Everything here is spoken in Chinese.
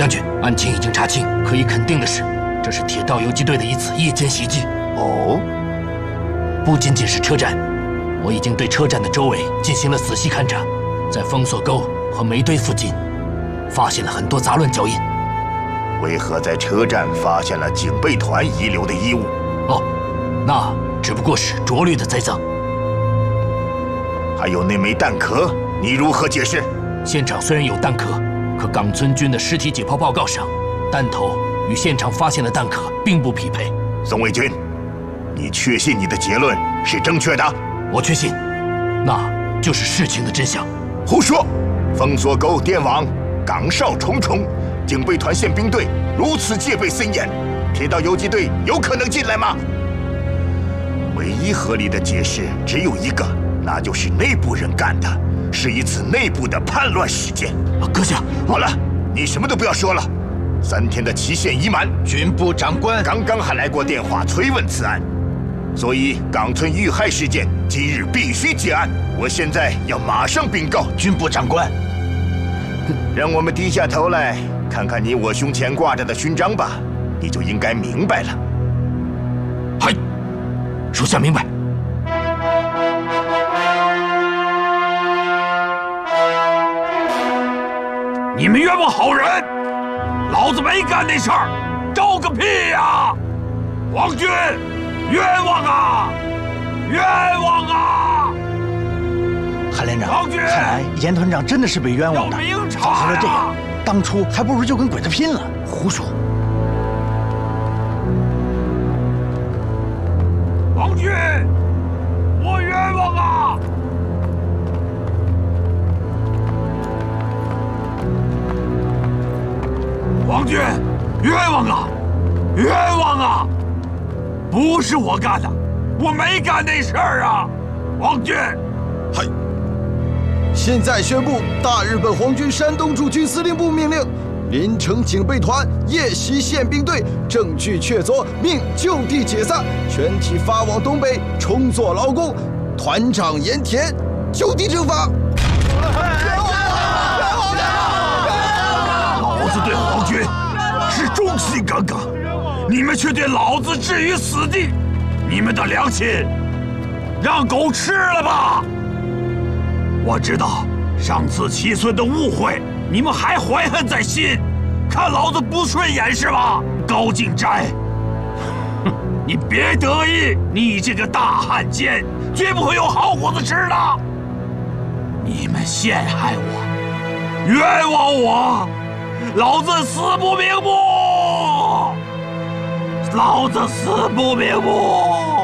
将军，案情已经查清，可以肯定的是，这是铁道游击队的一次夜间袭击。 哦， 不仅仅是车站，我已经对车站的周围进行了仔细勘察，在封锁沟和煤堆附近，发现了很多杂乱脚印。 为何在车站发现了警备团遗留的衣物？ 哦，那只不过是拙劣的栽赃。 还有那枚弹壳，你如何解释？ 现场虽然有弹壳，可冈村军的尸体解剖报告上，弹头与现场发现的弹壳并不匹配。 宋卫军，你确信你的结论是正确的？ 我确信，那就是事情的真相。 胡说！封锁沟、电网、岗哨重重，警备团宪兵队如此戒备森严，铁道游击队有可能进来吗？唯一合理的解释只有一个，那就是内部人干的，是一次内部的叛乱事件。 阁下， 好了，你什么都不要说了。3天的期限已满， 军部长官刚刚还来过电话催问此案，所以冈村遇害事件今日必须结案。我现在要马上禀告军部长官。 让我们低下头来看看你我胸前挂着的勋章吧，你就应该明白了。 嗨，属下明白。 你们冤枉好人，老子没干那事儿，招个屁呀！王军，冤枉啊！冤枉啊！ 韩连长， 王军， 看来严团长真的是被冤枉的。早知道这样，当初还不如就跟鬼子拼了。 胡说！ 王军，我冤枉啊！王军，冤枉啊！冤枉啊！不是我干的，我没干那事儿啊！王军， 嗨！现在宣布，大日本皇军山东驻军司令部命令，临城警备团夜袭宪兵队，证据确凿，命就地解散，全体发往东北，重做劳工。团长盐田就地正法。 老子对皇军是忠心耿耿，你们却对老子置于死地，你们的良心让狗吃了吧！我知道上次7寸的误会，你们还怀恨在心，看老子不顺眼是吧？高敬斋，哼，你别得意，你这个大汉奸，绝不会有好果子吃的。你们陷害我，冤枉我，老子死不瞑目！老子死不瞑目！